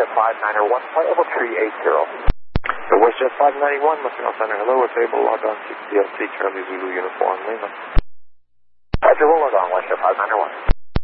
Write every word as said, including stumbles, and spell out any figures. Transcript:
WestJet five niner one, flight level three eighty. So WestJet five ninety-one, Mosquito Center, hello, it's able to log on to D L C Charlie Zulu Uniform Lima. Roger, we'll log on, WestJet five niner one.